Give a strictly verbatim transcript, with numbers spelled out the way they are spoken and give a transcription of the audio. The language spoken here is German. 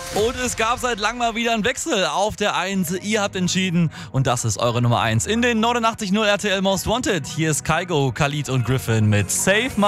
Und es gab seit langem mal wieder einen Wechsel auf der eins. Ihr habt entschieden und das ist eure Nummer eins in den neunundachtzig Komma null R T L Most Wanted. Hier ist Kygo, Khalid und Griffin mit Save My